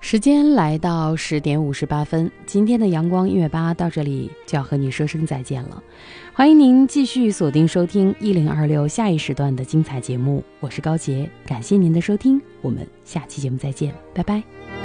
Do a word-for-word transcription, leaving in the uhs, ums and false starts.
时间来到十点五十八分，今天的阳光音乐吧到这里就要和你说声再见了。欢迎您继续锁定收听一零二六下一时段的精彩节目，我是高杰，感谢您的收听，我们下期节目再见，拜拜。